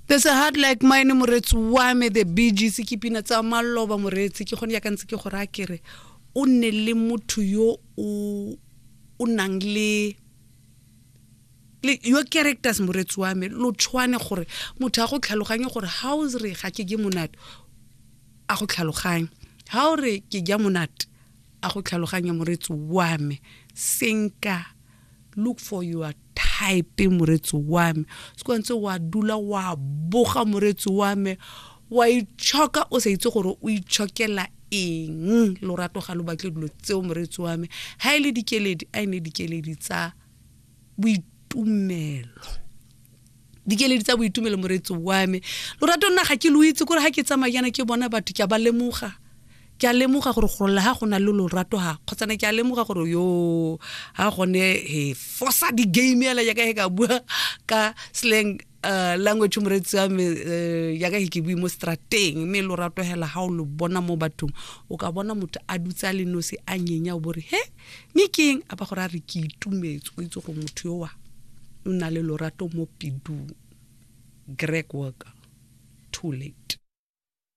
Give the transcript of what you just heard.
There's a heart like mine moretsi wa me the Bee Gees ke pina tsa maloba moretsi ke gone ya ka ntse ke go ra kere o nne le motho yo o nang le your characters moretsi wa me lo tshwane gore motho a go tlhaloganye gore how is re ga ke monate a go tlhaloganye how re ke ja monate a go tlhaloganya moretsi wa me senka look for your type moretsi wa me se ntse wa dula wa boga moretsi wa me wa ichoka o se itse gore o ichokela eng lorato ga lo batle dilo tseo moretsi wa me ha ile dikeledi a ine dikeledi tsa boitumelo dikeledi tsa boitumelo moretsi wa me lorato nna ga ke lo itse gore ha ke tsamayana ke bona batho ke ba lemoga ke a lemoga gore go la ha gona le lorato ha khotsana ke a lemoga gore yo ha gone he fosa di game ya ya ka bua ka slang language moretsi wa me ya ka ke bui mo strateng me lorato hela ha o lo bona mo bathong o ka bona motho a dutsa le nosi a nyenya o bore he me keng a ba gore a re ke itumetse o itse go motho yo wa o na le lorato mo pidu Greg Walker too late.